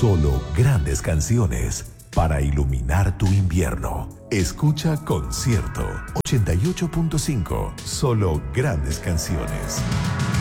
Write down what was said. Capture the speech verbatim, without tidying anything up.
Solo grandes canciones para iluminar tu invierno. Escucha Concierto ochenta y ocho punto cinco. Solo grandes canciones.